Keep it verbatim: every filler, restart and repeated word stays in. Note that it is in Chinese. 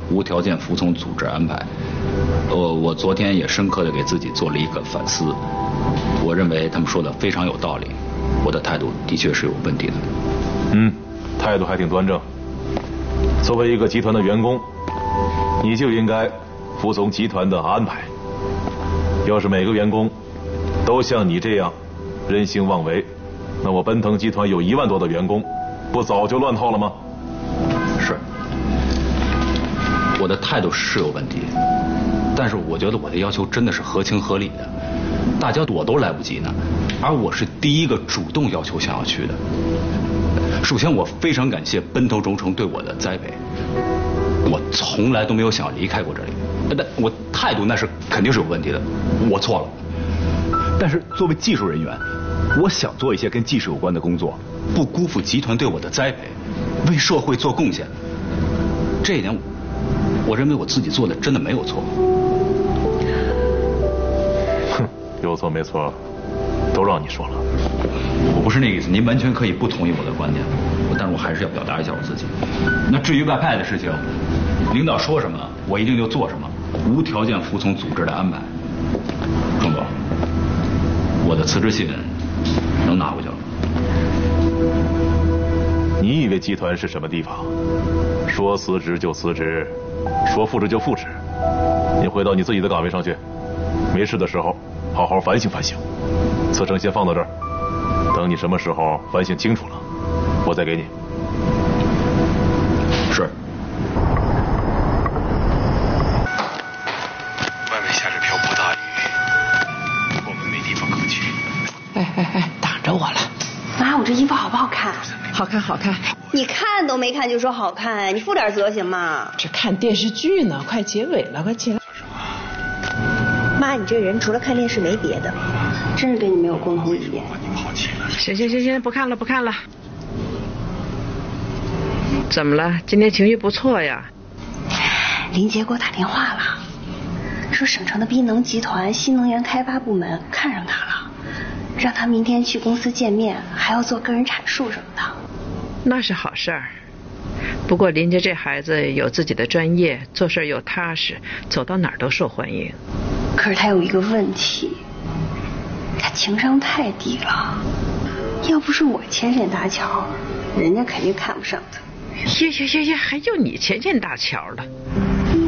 无条件服从组织安排。我我昨天也深刻的给自己做了一个反思，我认为他们说的非常有道理，我的态度的确是有问题的。 嗯，态度还挺端正。作为一个集团的员工，你就应该服从集团的安排。要是每个员工都像你这样任性妄为，那我奔腾集团有一万多的员工，不早就乱套了吗？ 是，我的态度是有问题，但是我觉得我的要求真的是合情合理的，大家躲都来不及呢，而我是第一个主动要求想要去的。首先，我非常感谢奔腾荣成对我的栽培，我从来都没有想要离开过这里，但我态度那是肯定是有问题的，我错了。但是作为技术人员，我想做一些跟技术有关的工作，不辜负集团对我的栽培，为社会做贡献。这一点，我认为我自己做的真的没有错。 哼，有错没错，都让你说了。 我不是那个意思，您完全可以不同意我的观点，但是我还是要表达一下我自己。那至于外派的事情，领导说什么，我一定就做什么，无条件服从组织的安排。钟总，我的辞职信能拿回去了。 你以为集团是什么地方？说辞职就辞职，说复职就复职。你回到你自己的岗位上去，没事的时候好好反省反省。辞呈先放到这儿，等你什么时候反省清楚了，我再给你。 是。 外面下着瓢泼大雨，我们没地方可去。 哎哎哎，挡着我了！ 妈，我这衣服好不好看？ 好看好看。 你看都没看就说好看，你负点责行吗？ 这看电视剧呢，快结尾了，快起来。 妈，你这人除了看电视没别的，真是跟你没有共同语言。 行行行行，不看了不看了。怎么了？今天情绪不错呀。 林杰给我打电话了，说省城的滨能集团新能源开发部门看上他了，让他明天去公司见面，还要做个人阐述什么的。 那是好事儿，不过林杰这孩子有自己的专业，做事又踏实，走到哪儿都受欢迎。 可是他有一个问题，他情商太低了，要不是我牵线搭桥，人家肯定看不上他。 呀呀呀呀，还有你牵线搭桥了？